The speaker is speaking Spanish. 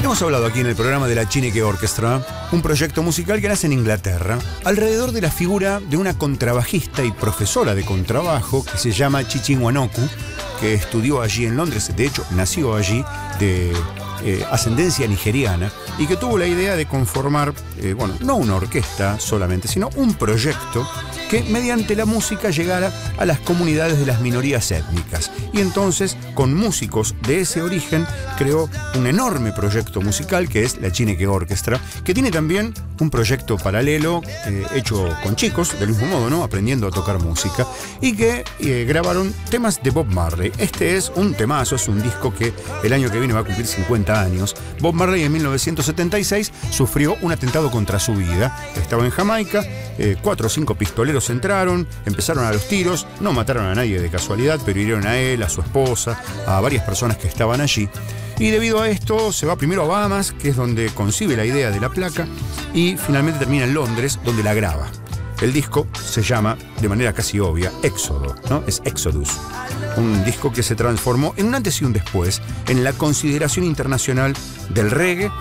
Hemos hablado aquí en el programa de la Chineke Orchestra, un proyecto musical que nace en Inglaterra, alrededor de la figura de una contrabajista y profesora de contrabajo que se llama Chichi Nwanoku, que estudió allí en Londres, de hecho nació allí, de ascendencia nigeriana, y que tuvo la idea de conformar, no una orquesta solamente, sino un proyecto que mediante la música llegara a las comunidades de las minorías étnicas. Y entonces, con músicos de ese origen, creó un enorme proyecto musical que es la Chineke Orchestra, que tiene también un proyecto paralelo hecho con chicos, del mismo modo, ¿no? Aprendiendo a tocar música, y que grabaron temas de Bob Marley. Este es un temazo, es un disco que el año que viene va a cumplir 50 años. Bob Marley en 1976 sufrió un atentado contra su vida. Estaba en Jamaica, 4 o 5 pistoleros entraron, empezaron a los tiros, no mataron a nadie de casualidad, pero hirieron a él, a su esposa, a varias personas que estaban allí. Y debido a esto se va primero a Bahamas, que es donde concibe la idea de la placa, y finalmente termina en Londres, donde la graba. El disco se llama, de manera casi obvia, Éxodo, ¿no? Es Exodus. Un disco que se transformó en un antes y un después en la consideración internacional del reggae